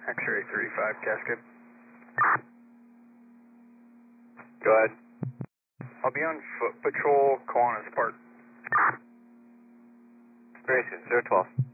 X-ray 35, Cascade. Go ahead. I'll be on foot patrol, Kiwanis Park. Very soon, 012.